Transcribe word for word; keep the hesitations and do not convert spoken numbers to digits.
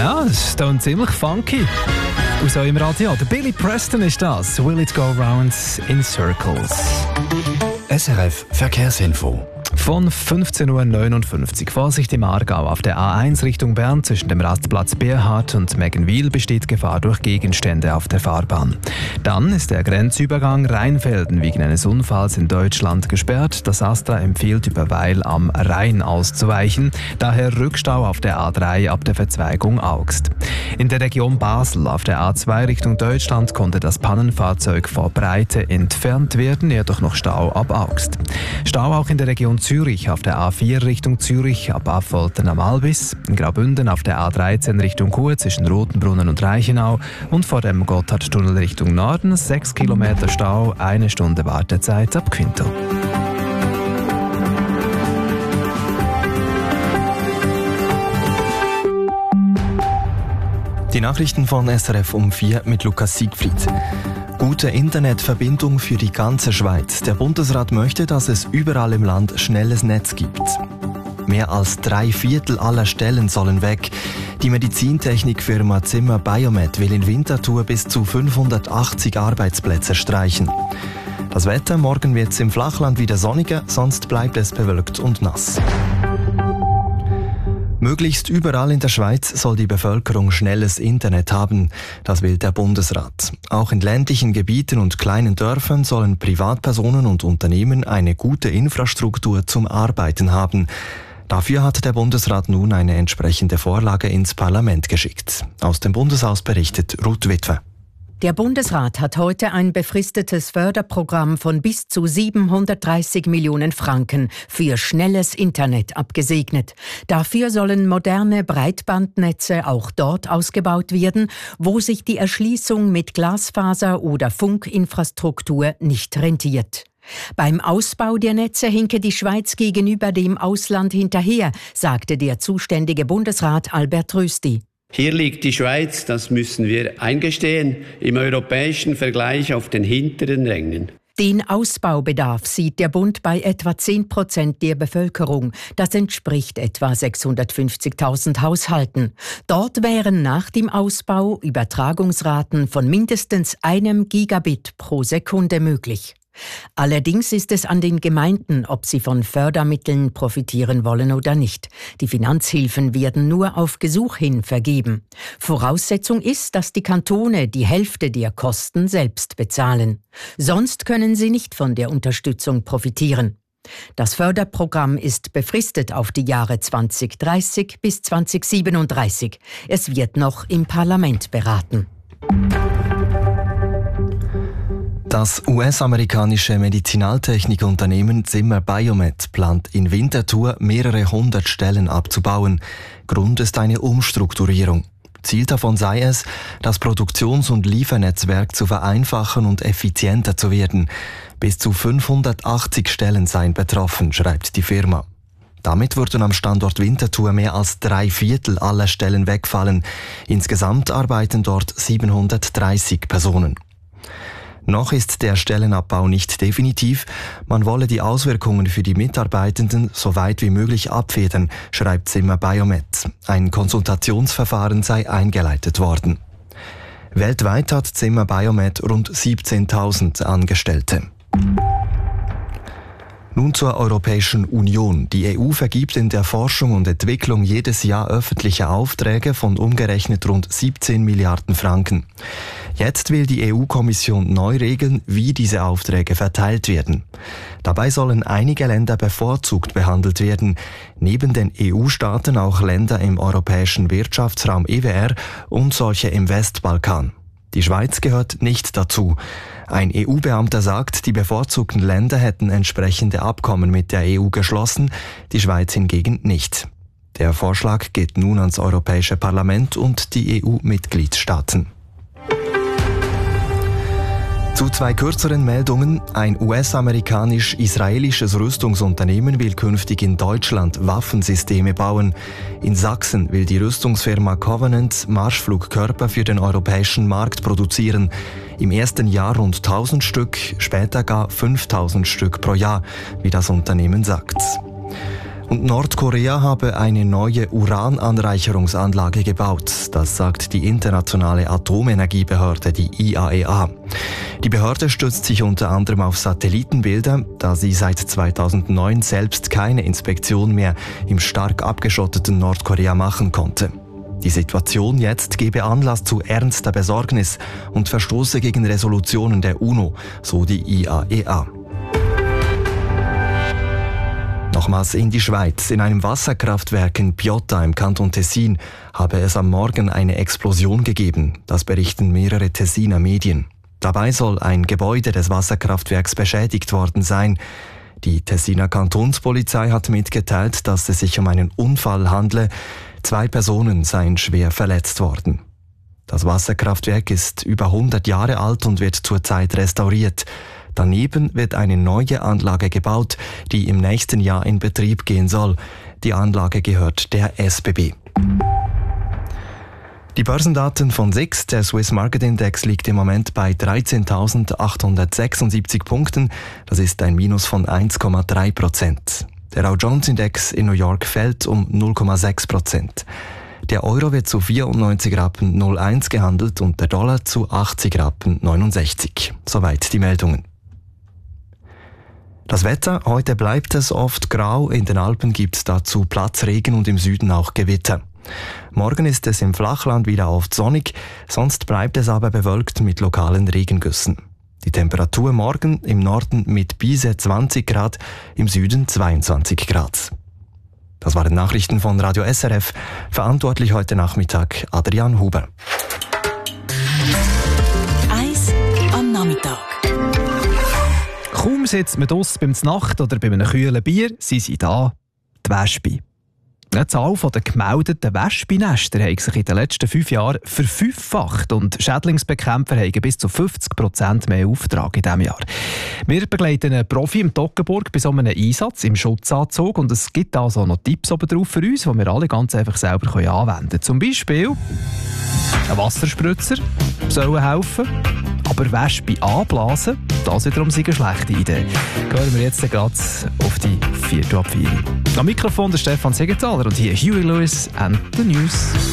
Ja, das ist dann ziemlich funky. Und so im Radio. Der Billy Preston ist das. Will it go round in circles? S R F Verkehrsinfo. Von fünfzehn Uhr neunundfünfzig. Vorsicht im Aargau. Auf der A eins Richtung Bern zwischen dem Rastplatz Bierhardt und Meggenwil besteht Gefahr durch Gegenstände auf der Fahrbahn. Dann ist der Grenzübergang Rheinfelden wegen eines Unfalls in Deutschland gesperrt. Das Astra empfiehlt, über Weil am Rhein auszuweichen. Daher Rückstau auf der A drei ab der Verzweigung Augst. In der Region Basel auf der A zwei Richtung Deutschland konnte das Pannenfahrzeug vor Breite entfernt werden, jedoch noch Stau ab Augst. Stau auch in der Region Zürich auf der A vier Richtung Zürich ab Affoltern am Albis, in Graubünden auf der A dreizehn Richtung Chur zwischen Rotenbrunnen und Reichenau und vor dem Gotthardtunnel Richtung Norden sechs Kilometer Stau, eine Stunde Wartezeit ab Quinto. Die Nachrichten von S R F um vier mit Lukas Siegfried. Gute Internetverbindung für die ganze Schweiz. Der Bundesrat möchte, dass es überall im Land schnelles Netz gibt. Mehr als drei Viertel aller Stellen sollen weg. Die Medizintechnikfirma Zimmer Biomet will in Winterthur bis zu fünfhundertachtzig Arbeitsplätze streichen. Das Wetter, morgen wird es im Flachland wieder sonniger, sonst bleibt es bewölkt und nass. Möglichst überall in der Schweiz soll die Bevölkerung schnelles Internet haben. Das will der Bundesrat. Auch in ländlichen Gebieten und kleinen Dörfern sollen Privatpersonen und Unternehmen eine gute Infrastruktur zum Arbeiten haben. Dafür hat der Bundesrat nun eine entsprechende Vorlage ins Parlament geschickt. Aus dem Bundeshaus berichtet Ruth Witwe. Der Bundesrat hat heute ein befristetes Förderprogramm von bis zu siebenhundertdreißig Millionen Franken für schnelles Internet abgesegnet. Dafür sollen moderne Breitbandnetze auch dort ausgebaut werden, wo sich die Erschließung mit Glasfaser oder Funkinfrastruktur nicht rentiert. Beim Ausbau der Netze hinke die Schweiz gegenüber dem Ausland hinterher, sagte der zuständige Bundesrat Albert Rösti. Hier liegt die Schweiz, das müssen wir eingestehen, im europäischen Vergleich auf den hinteren Rängen. Den Ausbaubedarf sieht der Bund bei etwa zehn Prozent der Bevölkerung. Das entspricht etwa sechshundertfünfzigtausend Haushalten. Dort wären nach dem Ausbau Übertragungsraten von mindestens einem Gigabit pro Sekunde möglich. Allerdings ist es an den Gemeinden, ob sie von Fördermitteln profitieren wollen oder nicht. Die Finanzhilfen werden nur auf Gesuch hin vergeben. Voraussetzung ist, dass die Kantone die Hälfte der Kosten selbst bezahlen. Sonst können sie nicht von der Unterstützung profitieren. Das Förderprogramm ist befristet auf die Jahre zweitausenddreißig bis zweitausendsiebenunddreißig. Es wird noch im Parlament beraten. Das U S-amerikanische Medizinaltechnikunternehmen Zimmer Biomet plant in Winterthur mehrere hundert Stellen abzubauen. Grund ist eine Umstrukturierung. Ziel davon sei es, das Produktions- und Liefernetzwerk zu vereinfachen und effizienter zu werden. Bis zu fünfhundertachtzig Stellen seien betroffen, schreibt die Firma. Damit würden am Standort Winterthur mehr als drei Viertel aller Stellen wegfallen. Insgesamt arbeiten dort siebenhundertdreißig Personen. Noch ist der Stellenabbau nicht definitiv. Man wolle die Auswirkungen für die Mitarbeitenden so weit wie möglich abfedern, schreibt Zimmer Biomet. Ein Konsultationsverfahren sei eingeleitet worden. Weltweit hat Zimmer Biomet rund siebzehntausend Angestellte. Nun zur Europäischen Union. Die E U vergibt in der Forschung und Entwicklung jedes Jahr öffentliche Aufträge von umgerechnet rund siebzehn Milliarden Franken. Jetzt will die E U-Kommission neu regeln, wie diese Aufträge verteilt werden. Dabei sollen einige Länder bevorzugt behandelt werden, neben den E U-Staaten auch Länder im europäischen Wirtschaftsraum E W R und solche im Westbalkan. Die Schweiz gehört nicht dazu. Ein E U-Beamter sagt, die bevorzugten Länder hätten entsprechende Abkommen mit der E U geschlossen, die Schweiz hingegen nicht. Der Vorschlag geht nun ans Europäische Parlament und die E U-Mitgliedstaaten. Zu zwei kürzeren Meldungen. Ein U S-amerikanisch-israelisches Rüstungsunternehmen will künftig in Deutschland Waffensysteme bauen. In Sachsen will die Rüstungsfirma Covenant Marschflugkörper für den europäischen Markt produzieren. Im ersten Jahr rund tausend Stück, später gar fünftausend Stück pro Jahr, wie das Unternehmen sagt. Und Nordkorea habe eine neue Urananreicherungsanlage gebaut. Das sagt die internationale Atomenergiebehörde, die I A E A. Die Behörde stützt sich unter anderem auf Satellitenbilder, da sie seit zweitausendneun selbst keine Inspektion mehr im stark abgeschotteten Nordkorea machen konnte. Die Situation jetzt gebe Anlass zu ernster Besorgnis und verstoße gegen Resolutionen der UNO, so die I A E A. Nochmals in die Schweiz. In einem Wasserkraftwerk in Piotta im Kanton Tessin habe es am Morgen eine Explosion gegeben. Das berichten mehrere Tessiner Medien. Dabei soll ein Gebäude des Wasserkraftwerks beschädigt worden sein. Die Tessiner Kantonspolizei hat mitgeteilt, dass es sich um einen Unfall handle. Zwei Personen seien schwer verletzt worden. Das Wasserkraftwerk ist über hundert Jahre alt und wird zurzeit restauriert. Daneben wird eine neue Anlage gebaut, die im nächsten Jahr in Betrieb gehen soll. Die Anlage gehört der S B B. Die Börsendaten von S I X, der Swiss Market Index, liegt im Moment bei dreizehntausendachthundertsechsundsiebzig Punkten. Das ist ein Minus von eins Komma drei Prozent. Der Dow Jones Index in New York fällt um null Komma sechs Prozent. Der Euro wird zu vierundneunzig Rappen null eins gehandelt und der Dollar zu achtzig Rappen neunundsechzig. Soweit die Meldungen. Das Wetter, heute bleibt es oft grau, in den Alpen gibt es dazu Platzregen und im Süden auch Gewitter. Morgen ist es im Flachland wieder oft sonnig, sonst bleibt es aber bewölkt mit lokalen Regengüssen. Die Temperatur morgen im Norden mit bis zwanzig Grad, im Süden zweiundzwanzig Grad. Das waren Nachrichten von Radio S R F, verantwortlich heute Nachmittag Adrian Huber. Eis am Nachmittag. Kaum sitzt man draussen beim Znacht oder bei einem kühlen Bier, sind sie da, die Wespen. Die Zahl der gemeldeten Wespennester hat sich in den letzten fünf Jahren verfünffacht und Schädlingsbekämpfer haben bis zu fünfzig Prozent mehr Auftrag in diesem Jahr. Wir begleiten einen Profi im Toggenburg bei so einem Einsatz im Schutzanzug und es gibt also noch Tipps oben drauf für uns, die wir alle ganz einfach selber anwenden können. Zum Beispiel ein Wasserspritzer soll helfen, aber Wespen anblasen, das wiederum ist eine schlechte Idee. Hören wir jetzt gerade auf die vierte ab vier. Am Mikrofon der Stefan Siegenthaler und hier Huey Lewis and the News.